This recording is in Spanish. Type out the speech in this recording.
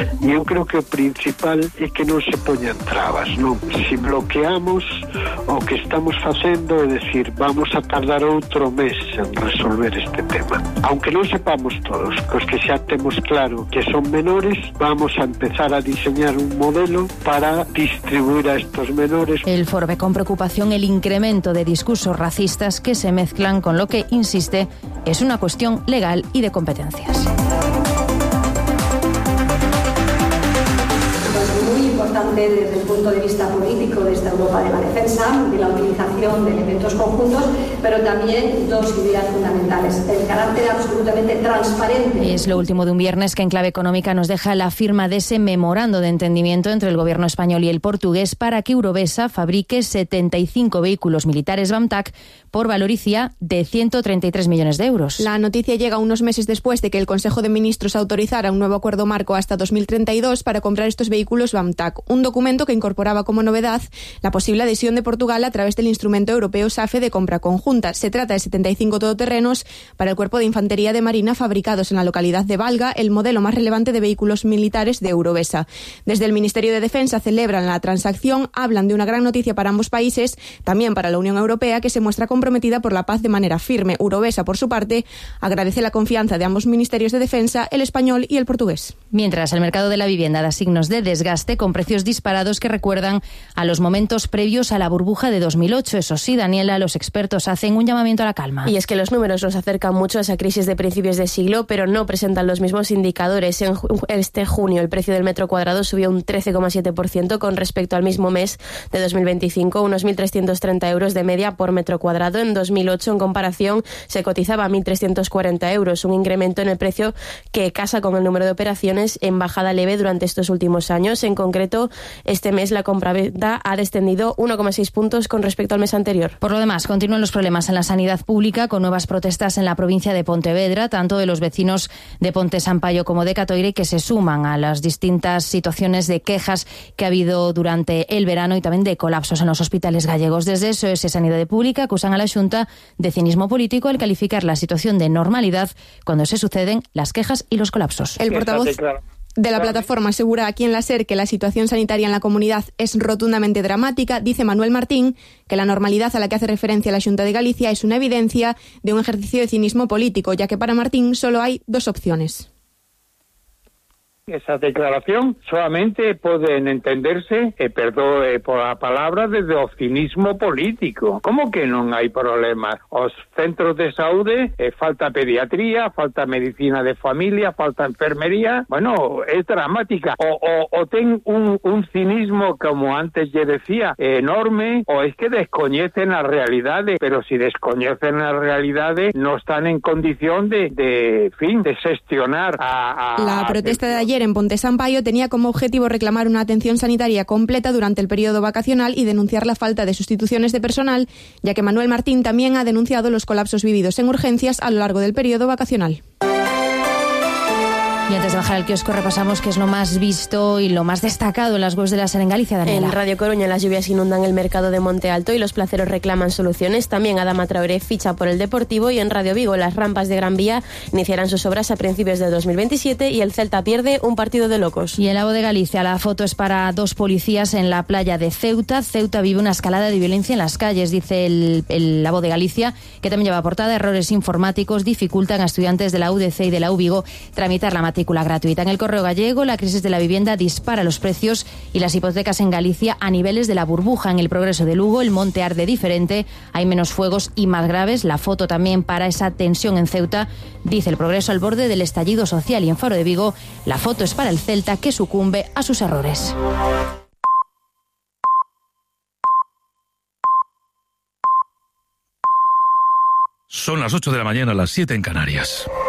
E eu creo que o principal é que non se poñan trabas, non? Se bloqueamos o que estamos facendo, é decir, vamos a tardar outro mes en resolver este tema. Aunque non sepamos todos, cos que xa temos claro que son menores, vamos a empezar a diseñar un modelo para distribuir a estos menores. El foro ve con preocupación el incremento de discursos racistas que se mezclan con lo que, insiste, es una cuestión legal y de competencias. Muy importante desde el punto de vista político de esta Europa de la defensa, de la utilización de elementos conjuntos, pero también dos ideas fundamentales: el carácter absolutamente transparente. Es lo último de un viernes que en clave económica nos deja la firma de ese memorando de entendimiento entre el gobierno español y el portugués para que Eurovesa fabrique 75 vehículos militares BAMTAC por valoricia de 133 millones de euros. La noticia llega unos meses después de que el Consejo de Ministros autorizara un nuevo acuerdo marco hasta 2032 para comprar estos vehículos BAMTAC, un documento que incorporaba como novedad la posible adhesión de Portugal a través del instrumento europeo SAFE de compra conjunta. Se trata de 75 todoterrenos para el Cuerpo de Infantería de Marina fabricados en la localidad de Valga, el modelo más relevante de vehículos militares de Eurovesa. Desde el Ministerio de Defensa celebran la transacción, hablan de una gran noticia para ambos países, también para la Unión Europea, que se muestra comprometida por la paz de manera firme. Eurovesa, por su parte, agradece la confianza de ambos ministerios de defensa, el español y el portugués. Mientras el mercado de la vivienda da signos de desgaste con precios disparados que recuerdan a los momentos previos a la burbuja de 2008. Eso sí, Daniela, los expertos hacen un llamamiento a la calma. Y es que los números nos acercan mucho a esa crisis de principios de siglo, pero no presentan los mismos indicadores. En este junio el precio del metro cuadrado subió un 13,7% con respecto al mismo mes de 2025, unos 1.330 euros de media por metro cuadrado. En 2008, en comparación, se cotizaba a 1.340 euros, un incremento en el precio que casa con el número de operaciones en bajada leve durante estos últimos años. En concreto, este mes la compraventa ha descendido 1,6 puntos con respecto al mes anterior. Por lo demás, continúan los problemas en la sanidad pública con nuevas protestas en la provincia de Pontevedra, tanto de los vecinos de Ponte Sampaio como de Catoire, que se suman a las distintas situaciones de quejas que ha habido durante el verano y también de colapsos en los hospitales gallegos. Desde SOS Sanidade Pública acusan a la Xunta de cinismo político al calificar la situación de normalidad cuando se suceden las quejas y los colapsos. El portavoz de la plataforma asegura aquí en la SER que la situación sanitaria en la comunidad es rotundamente dramática. Dice Manuel Martín que la normalidad a la que hace referencia la Xunta de Galicia es una evidencia de un ejercicio de cinismo político, ya que para Martín solo hay dos opciones. Esa declaración solamente poden entenderse, perdoe por a palabra, desde o cinismo político. Como que non hai problemas? Os centros de saúde, falta pediatría, falta medicina de familia, falta enfermería. Bueno, é dramática. O ten un cinismo, como antes lle decía, enorme, o es que descoñecen a realidade, pero si descoñecen a realidade non están en condición de xestionar La protesta de ayer en Ponte Sampaio tenía como objetivo reclamar una atención sanitaria completa durante el periodo vacacional y denunciar la falta de sustituciones de personal, ya que Manuel Martín también ha denunciado los colapsos vividos en urgencias a lo largo del periodo vacacional. Y antes de bajar al kiosco repasamos qué es lo más visto y lo más destacado en las webs de la SER en Galicia, Daniela. En Radio Coruña las lluvias inundan el mercado de Monte Alto y los placeros reclaman soluciones. También Adama Traoré ficha por el Deportivo y en Radio Vigo las rampas de Gran Vía iniciarán sus obras a principios de 2027 y el Celta pierde un partido de locos. Y en la voz de Galicia la foto es para dos policías en la playa de Ceuta. Ceuta vive una escalada de violencia en las calles, dice la voz de Galicia, que también lleva portada: errores informáticos dificultan a estudiantes de la UDC y de la UVigo tramitar la matrícula gratuita. En el Correo Gallego, la crisis de la vivienda dispara los precios y las hipotecas en Galicia a niveles de la burbuja. En el Progreso de Lugo, el monte arde diferente, hay menos fuegos y más graves. La foto también para esa tensión en Ceuta, dice el Progreso, al borde del estallido social. Y en Faro de Vigo, la foto es para el Celta, que sucumbe a sus errores. Son las 8 de la mañana, las 7 en Canarias.